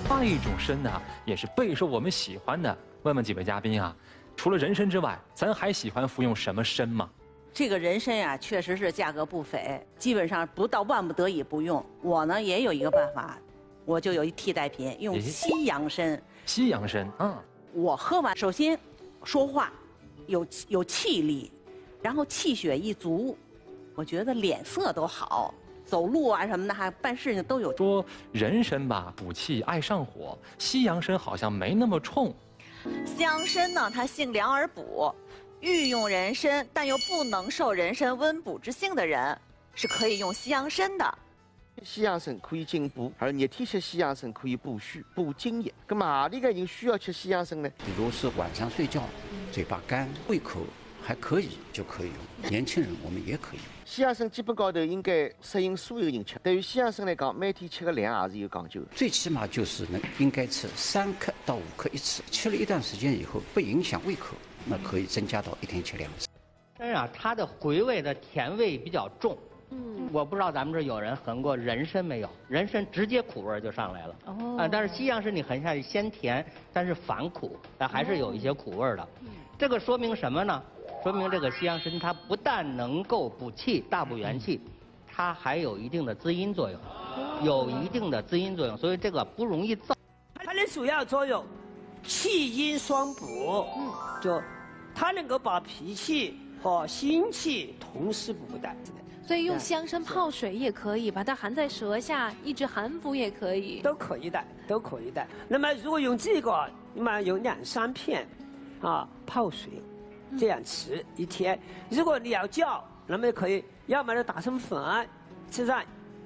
还有一种参呢，也是备受我们喜欢的。问问几位嘉宾啊，除了人参之外，咱还喜欢服用什么参吗？ 这个人参呀，确实是价格不菲，基本上不到万不得已不用。我呢也有一个办法，我就有一替代品，用西洋参。 西洋参， 我喝完，首先说话有气力，然后气血一足，我觉得脸色都好，走路啊什么的，还办事情都有。 说人参吧，补气爱上火，西洋参好像没那么冲。 西洋参呢，它性凉而补，欲用人参但又不能受人参温补之性的人，是可以用西洋参的。 西洋参可以进补，而热天吃西洋参可以补虚、补津液。那么哪里个人需要吃西洋参呢？ 比如是晚上睡觉，嘴巴干、胃口还可以就可以用。年轻人我们也可以用。 西洋参基本高头应该适应所有人吃。对于西洋参来讲，每天吃个量也是有讲究的。 最起码就是应该吃3克到5克一次，吃了一段时间以后不影响胃口，那可以增加到1天吃2次。 参啊，它的回味的甜味比较重。我不知道咱们这有人闻过人参没有？人参直接苦味就上来了。但是西洋参你闻下去鲜甜，但是反苦，但还是有一些苦味的。这个说明什么呢？说明这个西洋参它不但能够补气、大补元气，它还有一定的滋阴作用，所以这个不容易燥。 它的主要作用，气阴双补，就它能够把脾气和心气同时补的。 所以用西洋参泡水也可以，把它含在舌下，抑制寒服也可以， 都可以的。那么如果用这个，那么用2、3片，泡水，这样吃1天。如果你要嚼，那么可以，要么就打成粉，吃上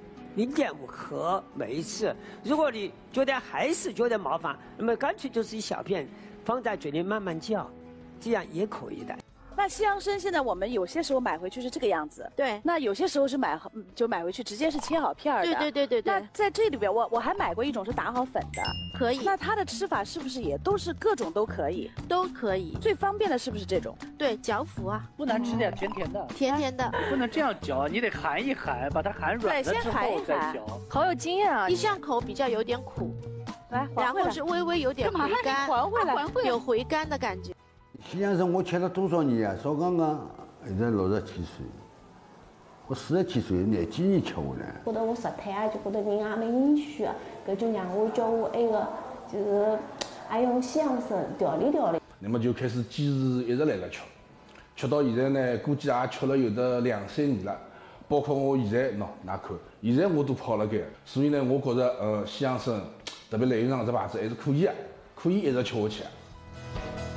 0.5克每一次。如果你还是觉得麻烦，那么干脆就是一小片放在嘴里慢慢嚼，这样也可以的。 那西洋参现在我们有些时候买回去是这个样子， 对。 那有些时候是买回去直接是切好片的， 对。 那在这里边我还买过一种是打好粉的， 可以。 那它的吃法是不是也都是各种都可以？ 都可以。 最方便的是不是这种？ 对，嚼服啊。 不难吃点，甜甜的。 甜甜的。 不能这样嚼，你得含一含，把它含软了之后再嚼。 好有经验啊！ 一上口比较有点苦， 来， 然后是微微有点回甘， 还回来， 有回甘的感觉。 西洋参我吃了多少年啊？少刚刚现在67岁，我47岁那几年吃下来。 觉得我食摊啊，就觉得人也没饮水啊，搿就让我叫我就是用西洋参调理。 那么就开始坚持一直来吃，吃到现在呢，估计也吃了有的2、3年了。包括我现在喏，哪看，现在我都跑了该，所以呢，我觉着西洋参特别来源上这牌子还是可以啊，可以一直吃下去。